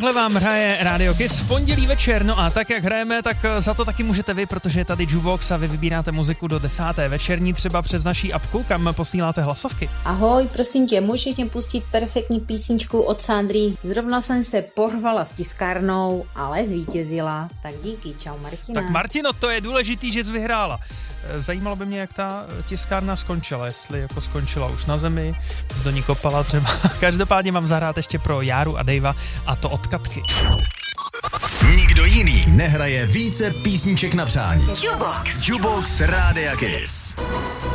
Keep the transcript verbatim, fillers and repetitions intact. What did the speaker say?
takhle vám hraje Radio Kiss v pondělí večer. No a tak, jak hrajeme, tak za to taky můžete vy, protože je tady Jukebox a vy vybíráte muziku do desáté večerní, třeba přes naší apku, kam posíláte hlasovky. Ahoj, prosím tě, můžeš mě pustit perfektní písničku od Sandry. Zrovna jsem se porvala s tiskárnou, ale zvítězila. Tak díky, čau Martina. Tak Martino, to je důležitý, že jsi vyhrála. Zajímalo by mě, jak ta tiskárna skončila, jestli jako skončila už na zemi, do ní kopala třeba. Každopádně mám zahrát ještě pro Járu a Davea a to od Katky. Nikdo jiný nehraje více písniček na přání. Jukebox. Jukebox Rádia Kiss.